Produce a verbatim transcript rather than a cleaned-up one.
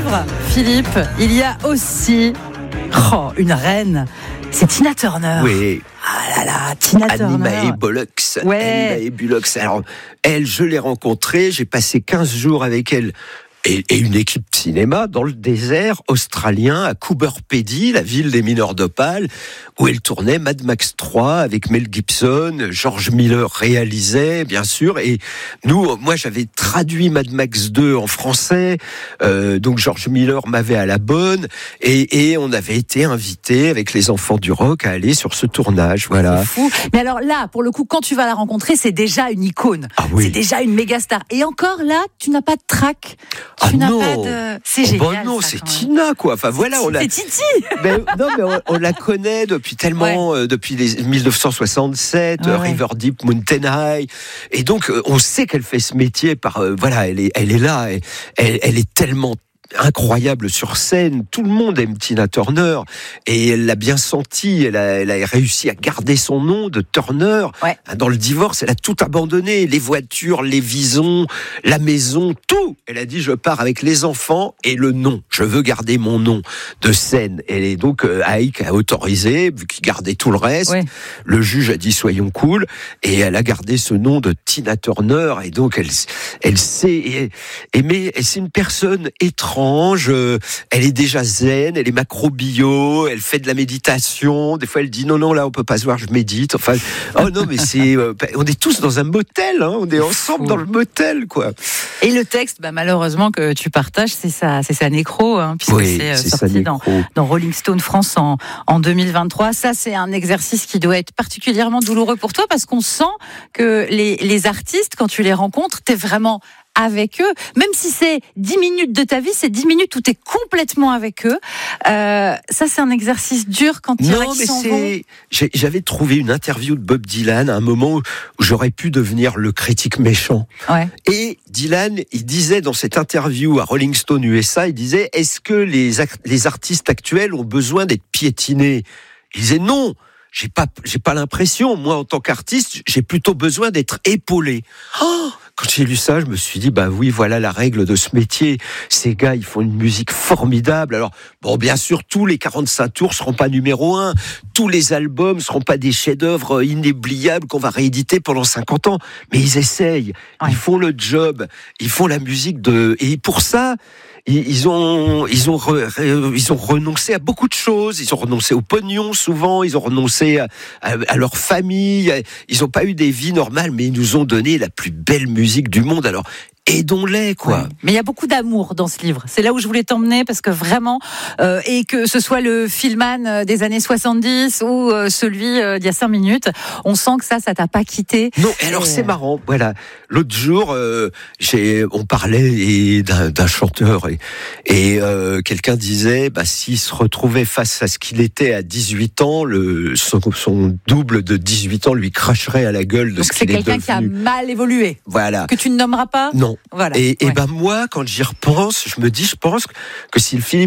œuvre, Philippe, il y a aussi oh, une reine. C'est Tina Turner. Oui. Ah là là, Tina Annie Turner. Mae Bullock. Ouais. Annie Mae Bullock. Alors, elle, je l'ai rencontrée, j'ai passé quinze jours avec elle. Et, et une équipe de cinéma dans le désert australien à Coober Pedy, la ville des mineurs d'opale, où elle tournait Mad Max trois avec Mel Gibson. George Miller réalisait, bien sûr, et nous, moi, j'avais traduit Mad Max deux en français, euh, donc George Miller m'avait à la bonne, et, et on avait été invités avec les enfants du rock à aller sur ce tournage, voilà. C'est fou. Mais alors là, pour le coup, quand tu vas la rencontrer, c'est déjà une icône. Ah oui. C'est déjà une méga star. Et encore là, tu n'as pas de trac. Tu Ah n'as non. pas de... C'est Oh génial. ben non, ça, c'est quand même. Tina, quoi. Enfin voilà, on a. C'est Titi. Ben, non, mais on, on la connaît depuis tellement, Ouais. euh, depuis les dix-neuf cent soixante-sept, Ouais, euh, ouais. River Deep Mountain High, et donc euh, on sait qu'elle fait ce métier par, euh, voilà, elle est, elle est là, et, elle, elle est tellement incroyable sur scène. Tout le monde aime Tina Turner, et elle l'a bien senti. Elle a, elle a réussi à garder son nom de Turner. Ouais. Dans le divorce, elle a tout abandonné, les voitures, les visons, la maison, tout. Elle a dit je pars avec les enfants et le nom. Je veux garder mon nom de scène. Et donc euh, Ike a autorisé, vu qu'il gardait tout le reste. Ouais. Le juge a dit soyons cool, et elle a gardé ce nom de Tina Turner. Et donc elle, elle sait aimer. Et c'est une personne étrange. Euh, elle est déjà zen, elle est macro-bio, elle fait de la méditation. Des fois, elle dit non, non, là, on peut pas se voir, je médite. Enfin, oh non, mais c'est, euh, on est tous dans un motel, hein, on est ensemble dans le motel, quoi. Et le texte, bah, malheureusement, que tu partages, c'est sa, c'est sa nécro, hein, puisque Oui, c'est, euh, c'est sorti sa dans, nécro. dans Rolling Stone France en, en deux mille vingt-trois. Ça, c'est un exercice qui doit être particulièrement douloureux pour toi, parce qu'on sent que les, les artistes, quand tu les rencontres, t'es vraiment avec eux, même si c'est dix minutes de ta vie, c'est dix minutes où tu es complètement avec eux. Euh, ça, c'est un exercice dur quand il y en a Non, qui mais s'en vont. c'est. j'ai- J'avais trouvé une interview de Bob Dylan à un moment où j'aurais pu devenir le critique méchant. Ouais. Et Dylan, il disait dans cette interview à Rolling Stone U S A, il disait est-ce que les, ac- les artistes actuels ont besoin d'être piétinés ? Il disait non. J'ai pas, j'ai pas l'impression. Moi, en tant qu'artiste, j'ai plutôt besoin d'être épaulé. Oh, quand j'ai lu ça, je me suis dit, bah oui, voilà la règle de ce métier. Ces gars, ils font une musique formidable. Alors, bon, bien sûr, tous les quarante-cinq tours seront pas numéro un. Tous les albums seront pas des chefs-d'œuvre inoubliables qu'on va rééditer pendant cinquante ans. Mais ils essayent. Ouais. Ils font le job. Ils font la musique de, et pour ça, ils ont, ils ont, re, re, ils ont renoncé à beaucoup de choses. Ils ont renoncé au pognon souvent. Ils ont renoncé à, à, à leur famille. Ils n'ont pas eu des vies normales, mais ils nous ont donné la plus belle musique du monde. Alors aidons-les, quoi. Ouais. Mais il y a beaucoup d'amour dans ce livre. C'est là où je voulais t'emmener, parce que vraiment, euh, et que ce soit le Fillman des années soixante-dix ou euh, celui euh, d'il y a cinq minutes, on sent que ça, ça t'a pas quitté. Non, et alors et c'est marrant. Voilà, l'autre jour, euh, j'ai, on parlait et d'un, d'un chanteur et, et euh, quelqu'un disait, bah s'il se retrouvait face à ce qu'il était à dix-huit ans, le son, son double de dix-huit ans lui cracherait à la gueule de Donc ce c'est qu'il est quelqu'un qui a devenu. mal évolué, Voilà. que tu ne nommeras pas. Non. Voilà. Et, et Ouais. ben moi, quand j'y repense, je me dis, je pense que si le film